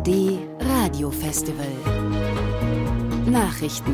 ARD Radiofestival. Nachrichten.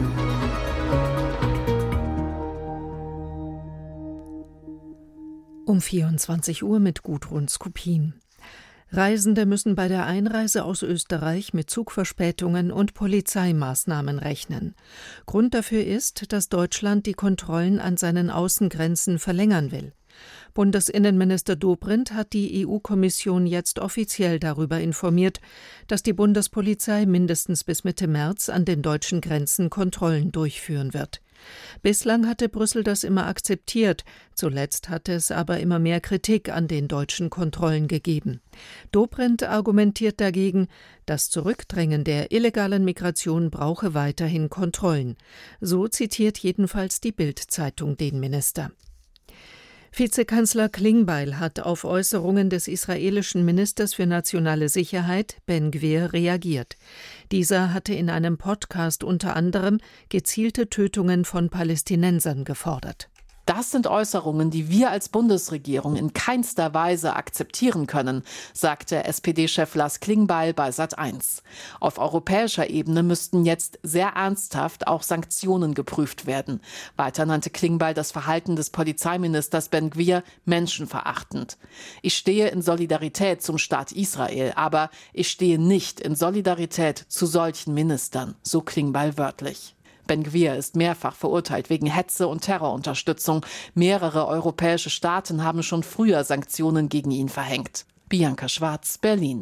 Um 24 Uhr mit Gudrun Skupin. Reisende müssen bei der Einreise aus Österreich mit Zugverspätungen und Polizeimaßnahmen rechnen. Grund dafür ist, dass Deutschland die Kontrollen an seinen Außengrenzen verlängern will. Bundesinnenminister Dobrindt hat die EU-Kommission jetzt offiziell darüber informiert, dass die Bundespolizei mindestens bis Mitte März an den deutschen Grenzen Kontrollen durchführen wird. Bislang hatte Brüssel das immer akzeptiert, zuletzt hatte es aber immer mehr Kritik an den deutschen Kontrollen gegeben. Dobrindt argumentiert dagegen, das Zurückdrängen der illegalen Migration brauche weiterhin Kontrollen. So zitiert jedenfalls die Bild-Zeitung den Minister. Vizekanzler Klingbeil hat auf Äußerungen des israelischen Ministers für nationale Sicherheit, Ben-Gvir, reagiert. Dieser hatte in einem Podcast unter anderem gezielte Tötungen von Palästinensern gefordert. Das sind Äußerungen, die wir als Bundesregierung in keinster Weise akzeptieren können, sagte SPD-Chef Lars Klingbeil bei Sat.1. Auf europäischer Ebene müssten jetzt sehr ernsthaft auch Sanktionen geprüft werden. Weiter nannte Klingbeil das Verhalten des Polizeiministers Ben-Gvir menschenverachtend. Ich stehe in Solidarität zum Staat Israel, aber ich stehe nicht in Solidarität zu solchen Ministern, so Klingbeil wörtlich. Ben-Gvir ist mehrfach verurteilt wegen Hetze und Terrorunterstützung. Mehrere europäische Staaten haben schon früher Sanktionen gegen ihn verhängt. Bianca Schwarz, Berlin.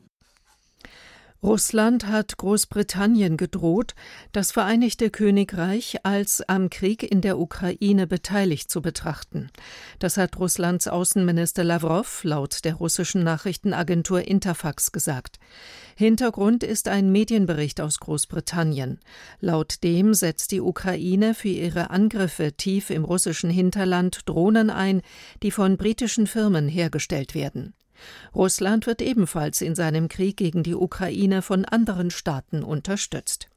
Russland hat Großbritannien gedroht, das Vereinigte Königreich als am Krieg in der Ukraine beteiligt zu betrachten. Das hat Russlands Außenminister Lawrow laut der russischen Nachrichtenagentur Interfax gesagt. Hintergrund ist ein Medienbericht aus Großbritannien. Laut dem setzt die Ukraine für ihre Angriffe tief im russischen Hinterland Drohnen ein, die von britischen Firmen hergestellt werden. Russland wird ebenfalls in seinem Krieg gegen die Ukraine von anderen Staaten unterstützt.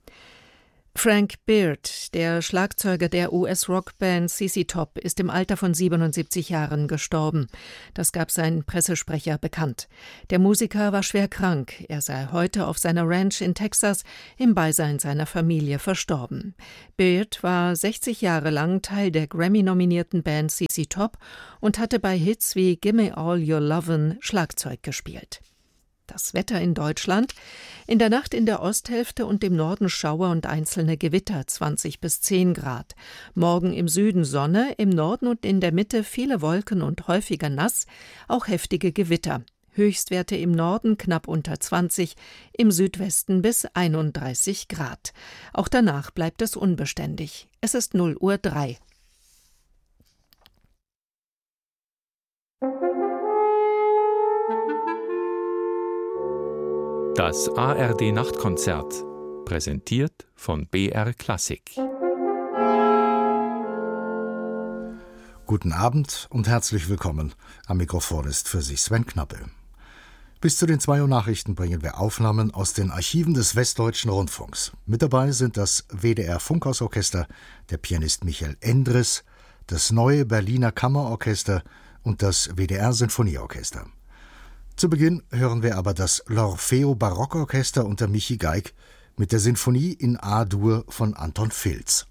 Frank Beard, der Schlagzeuger der US-Rockband ZZ Top, ist im Alter von 77 Jahren gestorben. Das gab sein Pressesprecher bekannt. Der Musiker war schwer krank. Er sei heute auf seiner Ranch in Texas im Beisein seiner Familie verstorben. Beard war 60 Jahre lang Teil der Grammy-nominierten Band ZZ Top und hatte bei Hits wie Gimme All Your Lovin' Schlagzeug gespielt. Das Wetter in Deutschland. In der Nacht in der Osthälfte und im Norden Schauer und einzelne Gewitter, 20 bis 10 Grad. Morgen im Süden Sonne, im Norden und in der Mitte viele Wolken und häufiger nass, auch heftige Gewitter. Höchstwerte im Norden knapp unter 20, im Südwesten bis 31 Grad. Auch danach bleibt es unbeständig. Es ist 0:03 Uhr. Das ARD-Nachtkonzert, präsentiert von BR Klassik. Guten Abend und herzlich willkommen. Am Mikrofon ist für Sie Sven Knappe. Bis zu den 2 Uhr Nachrichten bringen wir Aufnahmen aus den Archiven des Westdeutschen Rundfunks. Mit dabei sind das WDR Funkhausorchester, der Pianist Michael Endres, das Neue Berliner Kammerorchester und das WDR Sinfonieorchester. Zu Beginn hören wir aber das L'Orfeo Barockorchester unter Michi Geig mit der Sinfonie in A-Dur von Anton Filz.